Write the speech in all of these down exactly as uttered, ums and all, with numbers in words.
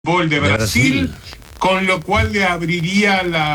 Fútbol de Brasil, Brasil, con lo cual le abriría la,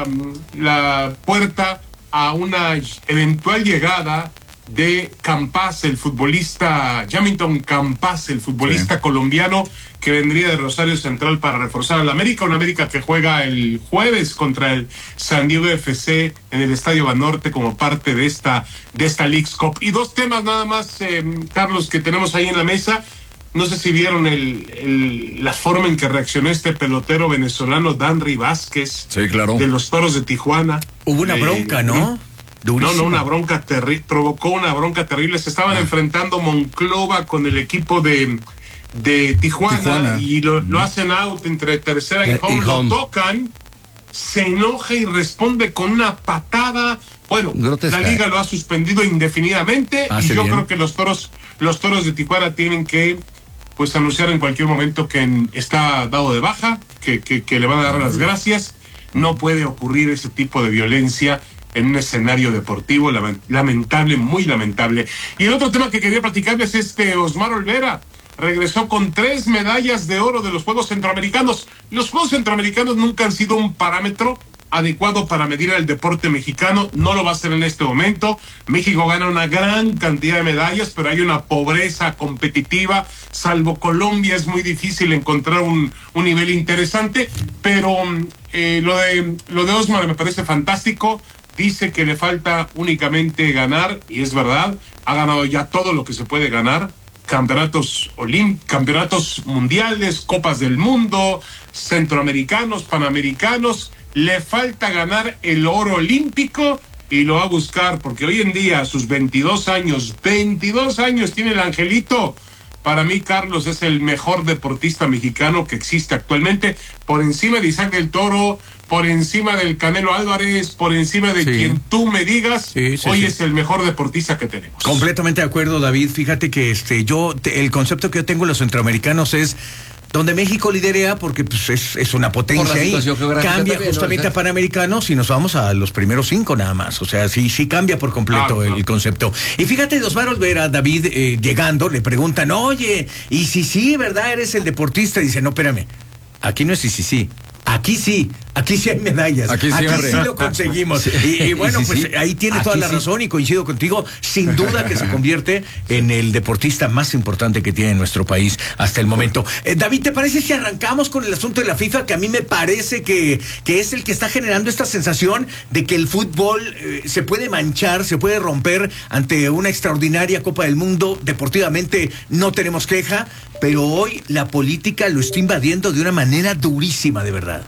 la puerta a una eventual llegada de Campas, el futbolista, Jamilton Campas, el futbolista sí. colombiano que vendría de Rosario Central para reforzar al América, una América que juega el jueves contra el San Diego F C en el Estadio Banorte como parte de esta, de esta Leagues Cup. Y dos temas nada más, eh, Carlos, que tenemos ahí en la mesa. No sé si vieron el, el, la forma en que reaccionó este pelotero venezolano Danry Vázquez, sí, claro, de los Toros de Tijuana. Hubo una bronca, eh, ¿no? Durísima. No, no, una bronca terrible, provocó una bronca terrible. Se estaban ah. enfrentando Monclova con el equipo de, de Tijuana, Tijuana. y lo, mm. lo hacen out entre tercera y eh, home, y home, lo tocan, se enoja y responde con una patada. Bueno, Grotesca. La liga lo ha suspendido indefinidamente ah, y yo bien. creo que los toros, los toros de Tijuana tienen que pues anunciar en cualquier momento que en, está dado de baja, que, que, que le van a dar las gracias. No puede ocurrir ese tipo de violencia en un escenario deportivo, lamentable, muy lamentable. Y el otro tema que quería platicarles es este Osmar Olvera. Regresó con tres medallas de oro de los Juegos Centroamericanos. Los Juegos Centroamericanos nunca han sido un parámetro adecuado para medir el deporte mexicano, no lo va a hacer en este momento. México gana una gran cantidad de medallas, pero hay una pobreza competitiva, salvo Colombia es muy difícil encontrar un, un nivel interesante, pero eh, lo de lo de Osmar me parece fantástico. Dice que le falta únicamente ganar, y es verdad, ha ganado ya todo lo que se puede ganar. Campeonatos olímpicos, campeonatos mundiales, copas del mundo, centroamericanos, panamericanos. Le falta ganar el oro olímpico y lo va a buscar porque hoy en día, a sus veintidós años, veintidós años tiene el angelito. Para mí, Carlos, es el mejor deportista mexicano que existe actualmente, por encima de Isaac del Toro, por encima del Canelo Álvarez, por encima de sí. quien tú me digas, sí, sí, hoy sí. es el mejor deportista que tenemos. Completamente de acuerdo, David. Fíjate que este, yo, te, el concepto que yo tengo de los centroamericanos es donde México lidera, porque pues, es, es una potencia ahí, cambia también, justamente ¿no? a Panamericanos y nos vamos a los primeros cinco nada más, o sea, sí, sí cambia por completo ah, el, el concepto. Y fíjate, Osmar Olvera, David, eh, llegando, le preguntan, oye, y si sí, ¿verdad? Eres el deportista, y dice, no, espérame, aquí no es si sí, sí. Aquí sí, aquí sí hay medallas, aquí sí, aquí sí lo conseguimos. Sí. Y, y bueno, sí, pues sí. ahí tiene aquí toda la sí. razón y coincido contigo, sin duda que se convierte en el deportista más importante que tiene nuestro país hasta el momento. Eh, David, ¿te parece si arrancamos con el asunto de la FIFA, que a mí me parece que, que es el que está generando esta sensación de que el fútbol eh, se puede manchar, se puede romper ante una extraordinaria Copa del Mundo? Deportivamente no tenemos queja, pero hoy la política lo está invadiendo de una manera durísima, de verdad.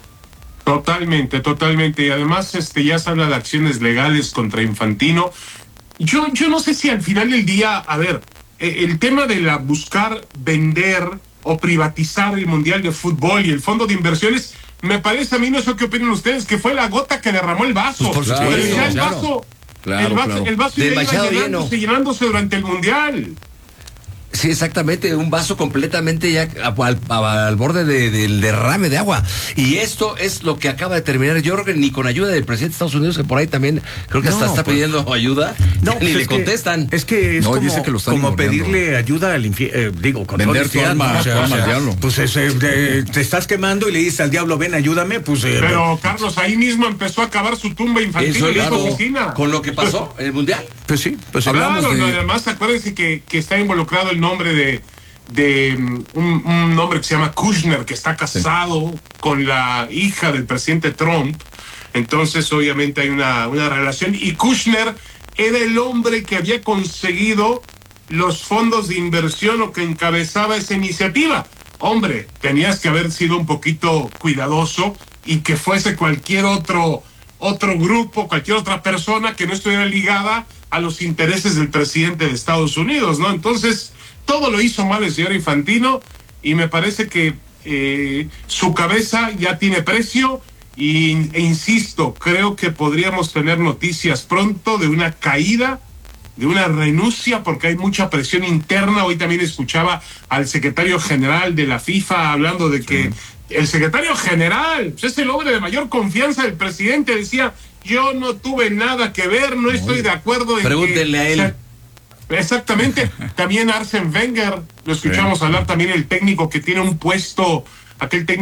Totalmente, totalmente. Y además este, ya se habla de acciones legales contra Infantino. Yo, yo no sé si al final del día, a ver, eh, el tema de la buscar vender o privatizar el Mundial de Fútbol y el Fondo de Inversiones, me parece a mí, no sé qué opinan ustedes, que fue la gota que derramó el vaso. Pues por claro, sí, el, claro, vaso claro, el vaso, claro. el vaso iba llenándose, llenándose durante el Mundial. Sí, exactamente, un vaso completamente ya al, al borde de, del derrame de agua. Y esto es lo que acaba de terminar. Yo creo que ni con ayuda del presidente de Estados Unidos, que por ahí también creo que hasta no, está pues, pidiendo ayuda, no, ni pues le contestan. Que, es que es no, como, que lo como pedirle ayuda al infierno, eh, digo, con vender tu alma, o sea, o sea, al diablo. Pues es, eh, de, te estás quemando y le dices al diablo, ven, ayúdame, pues... Eh, Pero, Carlos, ahí mismo empezó a acabar su tumba infantil eso, en claro, su oficina. Con lo que pasó en el Mundial. Pues sí, pues claro, hablamos de... no, además, acuérdense que, que está involucrado el nombre de... de un, un hombre que se llama Kushner, que está casado sí. con la hija del presidente Trump. Entonces obviamente hay una, una relación, y Kushner era el hombre que había conseguido los fondos de inversión o que encabezaba esa iniciativa. Hombre, tenías que haber sido un poquito cuidadoso y que fuese cualquier otro otro grupo, cualquier otra persona que no estuviera ligada a los intereses del presidente de Estados Unidos, ¿no? Entonces todo lo hizo mal el señor Infantino, y me parece que eh, su cabeza ya tiene precio, y, e insisto, creo que podríamos tener noticias pronto de una caída, de una renuncia, porque hay mucha presión interna. Hoy también escuchaba al secretario general de la FIFA hablando de que sí. el secretario general pues, es el hombre de mayor confianza del presidente. Decía, yo no tuve nada que ver, no estoy de acuerdo en Pregúntenle que... a él. O sea, exactamente, también Arsène Wenger, lo escuchamos sí. hablar, también el técnico que tiene un puesto aquel técnico